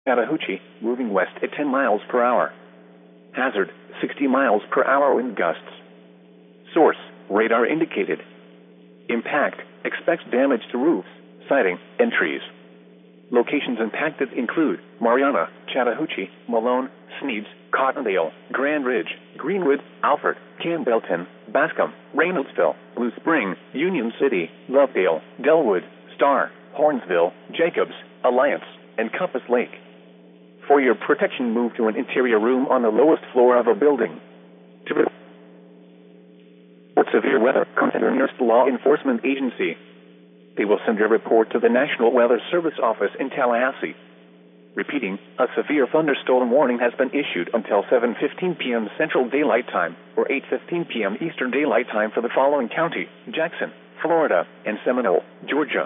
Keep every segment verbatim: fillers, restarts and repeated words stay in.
Chattahoochee, moving west at ten miles per hour. Hazard, sixty miles per hour wind gusts. Source, radar indicated. Impact, expects damage to roofs, siding, and trees. Locations impacted include Marianna, Chattahoochee, Malone, Sneeds, Cottondale, Grand Ridge, Greenwood, Alfred, Campbellton, Bascom, Reynoldsville, Blue Spring, Union City, Lovedale, Delwood, Star, Hornsville, Jacobs, Alliance, and Compass Lake. For your protection, move to an interior room on the lowest floor of a building. To report severe weather, contact your nearest law enforcement agency. They will send your report to the National Weather Service office in Tallahassee. Repeating, a severe thunderstorm warning has been issued until seven fifteen p m Central Daylight Time or eight fifteen p m Eastern Daylight Time for the following county: Jackson, Florida, and Seminole, Georgia.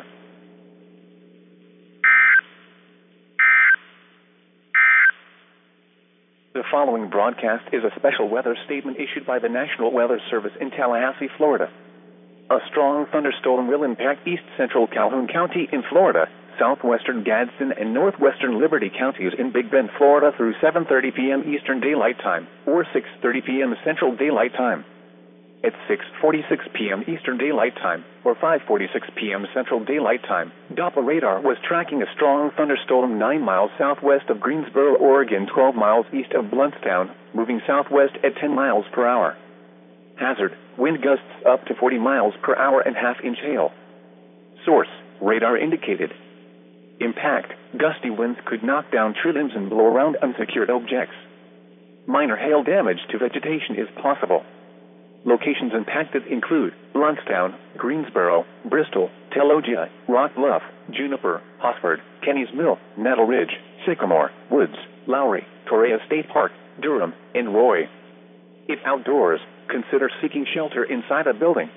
The following broadcast is a special weather statement issued by the National Weather Service in Tallahassee, Florida. A strong thunderstorm will impact east central Calhoun County in Florida, southwestern Gadsden and northwestern Liberty counties in Big Bend, Florida through seven thirty p m Eastern Daylight Time or six thirty p m Central Daylight Time. At six forty-six p m Eastern Daylight Time or five forty-six p m Central Daylight Time, Doppler radar was tracking a strong thunderstorm nine miles southwest of Greensboro, Oregon, twelve miles east of Bluntstown, moving southwest at ten miles per hour. Hazard, wind gusts up to forty miles per hour and half-inch hail. Source, radar indicated. Impact, gusty winds could knock down tree limbs and blow around unsecured objects. Minor hail damage to vegetation is possible. Locations impacted include Bluntstown, Greensboro, Bristol, Teloggia, Rock Bluff, Juniper, Hosford, Kenny's Mill, Nettle Ridge, Sycamore, Woods, Lowry, Torreya State Park, Durham, and Roy. If outdoors, consider seeking shelter inside a building.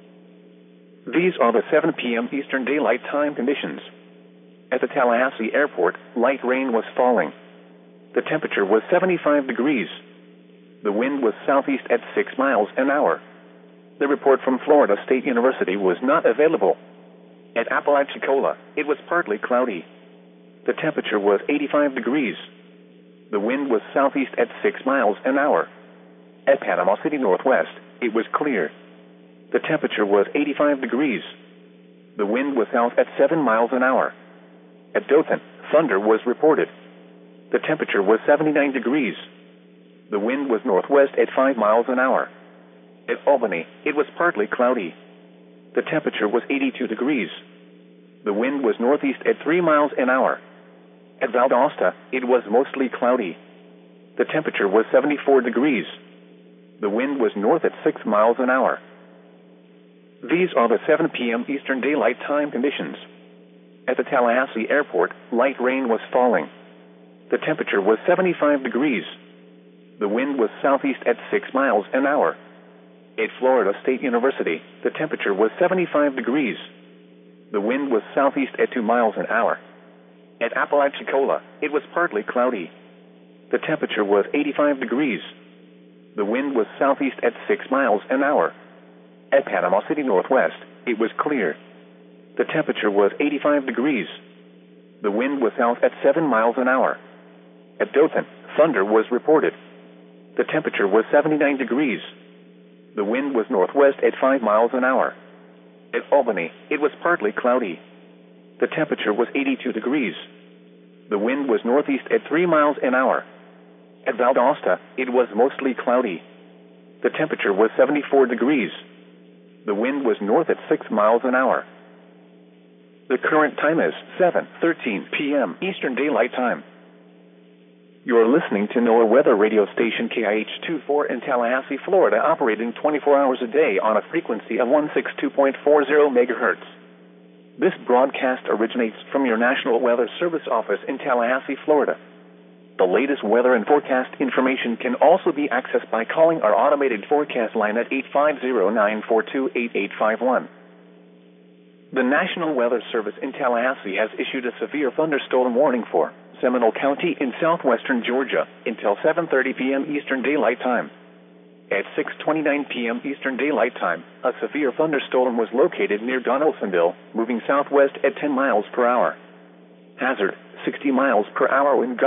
These are the seven p m Eastern Daylight Time conditions. At the Tallahassee Airport, light rain was falling. The temperature was seventy-five degrees. The wind was southeast at six miles an hour. The report from Florida State University was not available. At Apalachicola, it was partly cloudy. The temperature was eighty-five degrees. The wind was southeast at six miles an hour. At Panama City Northwest, it was clear. The temperature was eighty-five degrees. The wind was south at seven miles an hour. At Dothan, thunder was reported. The temperature was seventy-nine degrees. The wind was northwest at five miles an hour. At Albany, it was partly cloudy. The temperature was eighty-two degrees. The wind was northeast at three miles an hour. At Valdosta, it was mostly cloudy. The temperature was seventy-four degrees. The wind was north at six miles an hour. These are the seven p m Eastern Daylight Time conditions. At the Tallahassee Airport, light rain was falling. The temperature was seventy-five degrees. The wind was southeast at six miles an hour. At Florida State University, the temperature was seventy-five degrees. The wind was southeast at two miles an hour. At Apalachicola, it was partly cloudy. The temperature was eighty-five degrees. The wind was southeast at six miles an hour. At Panama City Northwest, it was clear. The temperature was eighty-five degrees. The wind was south at seven miles an hour. At Dothan, thunder was reported. The temperature was seventy-nine degrees. The wind was northwest at five miles an hour. At Albany, it was partly cloudy. The temperature was eighty-two degrees. The wind was northeast at three miles an hour. At Valdosta, it was mostly cloudy. The temperature was seventy-four degrees. The wind was north at six miles an hour. The current time is seven thirteen p m Eastern Daylight Time. You're listening to NOAA Weather Radio Station K I H twenty-four in Tallahassee, Florida, operating twenty-four hours a day on a frequency of one sixty-two point four zero megahertz. This broadcast originates from your National Weather Service office in Tallahassee, Florida. The latest weather and forecast information can also be accessed by calling our automated forecast line at eight five zero, nine four two, eight eight five one. The National Weather Service in Tallahassee has issued a severe thunderstorm warning for Seminole County in southwestern Georgia until seven thirty p m Eastern Daylight Time. At six twenty-nine p m Eastern Daylight Time, a severe thunderstorm was located near Donaldsonville, moving southwest at ten miles per hour. Hazard, sixty miles per hour when